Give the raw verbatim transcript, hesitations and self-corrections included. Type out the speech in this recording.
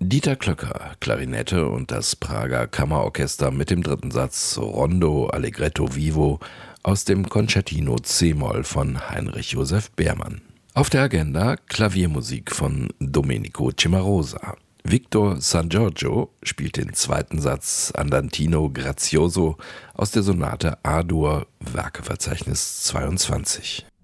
Dieter Klöcker, Klarinette und das Prager Kammerorchester mit dem dritten Satz Rondo Allegretto Vivo aus dem Concertino C-Moll von Heinrich Joseph Beermann. Auf der Agenda Klaviermusik von Domenico Cimarosa. Victor San Giorgio spielt den zweiten Satz Andantino Grazioso aus der Sonate A-Dur, Werkeverzeichnis zweiundzwanzig.